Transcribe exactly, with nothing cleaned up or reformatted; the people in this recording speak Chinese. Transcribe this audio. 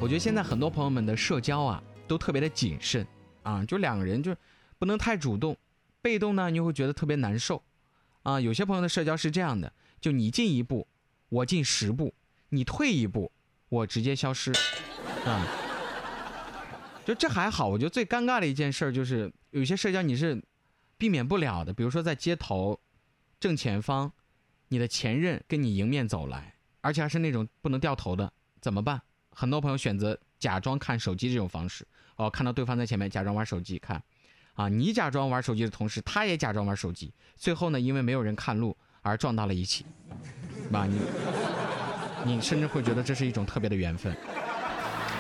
我觉得现在很多朋友们的社交啊，都特别的谨慎啊，就两个人就不能太主动，被动呢你就会觉得特别难受啊。有些朋友的社交是这样的，就你进一步，我进十步，你退一步，我直接消失啊。就这还好，我觉得最尴尬的一件事就是有些社交你是避免不了的，比如说在街头正前方，你的前任跟你迎面走来，而且还是那种不能掉头的，怎么办？很多朋友选择假装看手机这种方式，哦，看到对方在前面假装玩手机看，啊，你假装玩手机的同时，他也假装玩手机，最后呢，因为没有人看路而撞到了一起，吧？你你甚至会觉得这是一种特别的缘分。